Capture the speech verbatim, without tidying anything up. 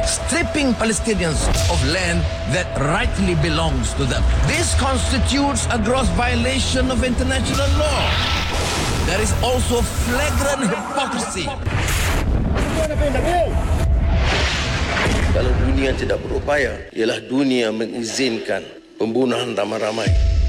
stripping Palestinians of land that rightly belongs to them. This constitutes a gross violation of international law. There is also flagrant hypocrisy. Kalau dunia tidak berupaya, ialah dunia mengizinkan pembunuhan ramai-ramai.